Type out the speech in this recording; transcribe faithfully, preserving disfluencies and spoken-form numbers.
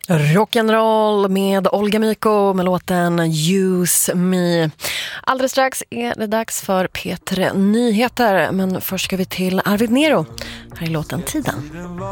Rock'n'roll med Olga Miko med låten Use Me. Alldeles strax är det dags för P tre Nyheter, men först ska vi till Arvid Nero. Här är låten Tiden.